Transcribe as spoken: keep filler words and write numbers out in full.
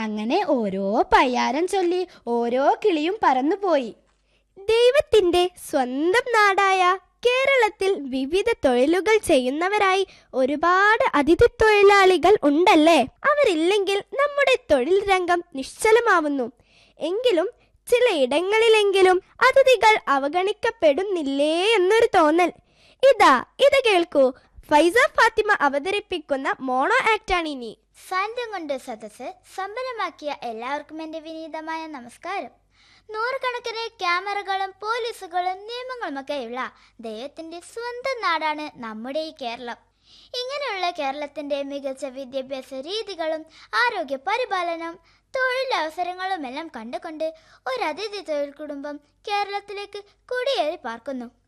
അങ്ങനെ ഓരോ പയ്യാരം ചൊല്ലി ഓരോ കിളിയും പറന്നുപോയി. ദൈവത്തിൻ്റെ സ്വന്തം നാടായ കേരളത്തിൽ വിവിധ തൊഴിലുകൾ ചെയ്യുന്നവരായി ഒരുപാട് അതിഥി തൊഴിലാളികൾ ഉണ്ടല്ലേ. അവരില്ലെങ്കിൽ നമ്മുടെ തൊഴിൽ രംഗം നിശ്ചലമാവുന്നു. എങ്കിലും ചിലയിടങ്ങളിലെങ്കിലും അതിഥികൾ അവഗണിക്കപ്പെടുന്നില്ലേ എന്നൊരു തോന്നൽ. ഇതാ ഇത് കേൾക്കൂ. ഫൈസ ഫാത്തിമ അവതരിപ്പിക്കുന്ന മോണോ ആക്ടാണ് ഇനി. സാന്നിധ്യം കൊണ്ട് സദസ്സ് സമ്പന്നമാക്കിയ എല്ലാവർക്കും എൻ്റെ വിനീതമായ നമസ്കാരം. നൂറുകണക്കിന് ക്യാമറകളും പോലീസുകളും നിയമങ്ങളുമൊക്കെയുള്ള ദൈവത്തിൻ്റെ സ്വന്തം നാടാണ് നമ്മുടെ ഈ കേരളം. ഇങ്ങനെയുള്ള കേരളത്തിൻ്റെ മികച്ച വിദ്യാഭ്യാസ രീതികളും ആരോഗ്യ പരിപാലനം തൊഴിലവസരങ്ങളുമെല്ലാം കണ്ടുകൊണ്ട് ഒരു അതിഥി തൊഴിൽ കുടുംബം കേരളത്തിലേക്ക് കുടിയേറി പാർക്കുന്നു.